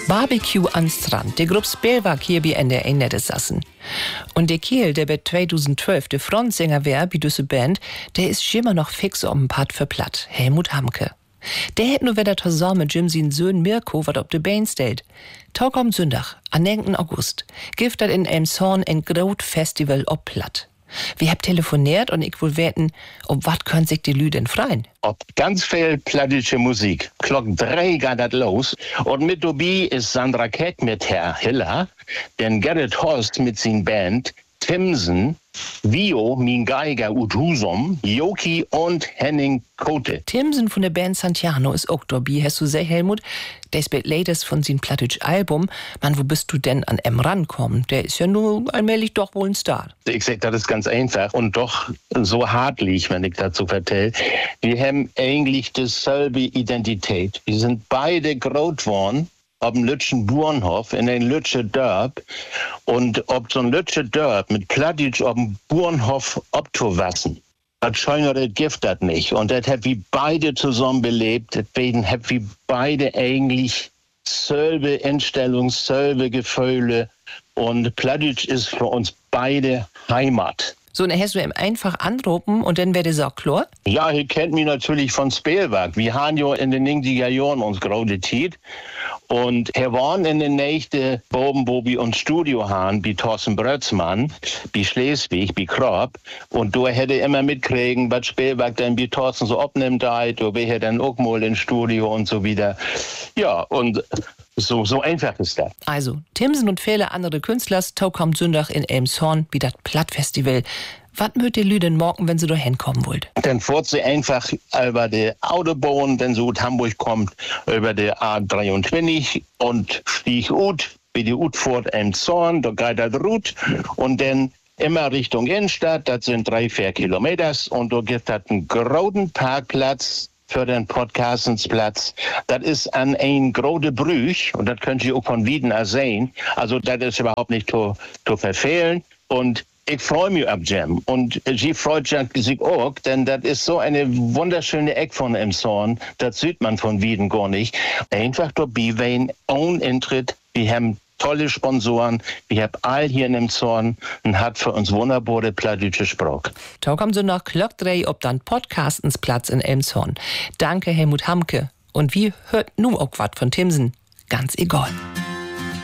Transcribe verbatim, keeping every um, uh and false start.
Barbecue an Strand. Die Gruppe Spelwak hier bei N D R nettes Sassen. Und der Kiel, der bei zweitausendzwölf der Frontsänger wär, wie diese Band, der ist immer noch fix um ein Part für Platt. Helmut Hamke. Der hätt nur wieder zusammen mit Jim sin Söhn Mirko wat op de Bein stellt. Tag am Sonntag, an neunten August, gibt dat in Elmshorn ein Grot Festival op Platt. Wir hab telefoniert und ich will wetten, ob wat können sich die Lüden freien. Ob ganz viel plattische Musik. Glock drei geht das los. Und mit dabei ist Sandra Keck mit Herr Hiller, denn Gerrit Horst mit sin Band, Timsen, Vio, min Geiger ut Husum, Joki und Henning Kote. Timsen von der Band Santiano ist auch dabei. Hast du sehr, Helmut? Der spielt latest von sin Plattdeutsch Album. Mann, wo bist du denn an M rankommen? Der ist ja nur allmählich doch wohl ein Star. Ich sag, das ist ganz einfach und doch so hartlich, wenn ich dazu vertell. Wir haben eigentlich dieselbe Identität. Wir sind beide groß geworden auf dem Lütschen Bauernhof in den Lütschen Dörp. Und ob so ein Lütschen Dörp mit Plattdeutsch auf dem Bauernhof abzuwassen, das schönere Gift das nicht. Und das hat wir beide zusammen belebt. Deswegen haben wir beide eigentlich selbe Einstellung, selbe Gefühle. Und Plattdeutsch ist für uns beide Heimat. So, dann hast du ihm einfach anrufen und dann wäre das klar? Ja, ihr kennt mich natürlich von Spelwak. Wir haben ja in den neunziger Jahren uns große Zeit. Und er waren in den nächsten Boben, wo wir uns Studio haben, wie Thorsten Brötzmann, wie Schleswig, wie Kropp. Und du hätte immer mitkriegen, was Spelwak dann wie Thorsten so abnimmt, du wäre dann auch mal im Studio und so wieder. Ja, und so, so einfach ist das. Also, Timsen und viele andere Künstler, tau am Sonntag in Elmshorn, wie das Plattfestival. Was mögt ihr Lüden morgen, wenn sie da hinkommen wollt? Dann fährt sie einfach über die Autobahn, wenn sie aus Hamburg kommt, über die A dreiundzwanzig und stieg ut, wie die Ut fährt Elmshorn, da geht das Rut und dann immer Richtung Innenstadt, das sind drei, vier Kilometer und da gibt es einen großen Parkplatz für den Podcastensplatz. Das ist an ein große Brüch und das könnt ihr auch von Wieden sehen. Also das ist überhaupt nicht zu, zu verfehlen und ich freue mich ab Jam und sie freut sich auch, denn das ist so eine wunderschöne Eck von Elmshorn, das sieht man von Wieden gar nicht. Einfach dabei, wenn ohne Eintritt, wir haben tolle Sponsoren, wir haben all hier in Elmshorn und hat für uns wunderbare plattdeutsche Sprache. Da kommen sie noch Glock drei ob dann Podcastensplatz in Elmshorn. Danke Helmut Hamke und wie hört nu auch wat von Timsen? Ganz egal.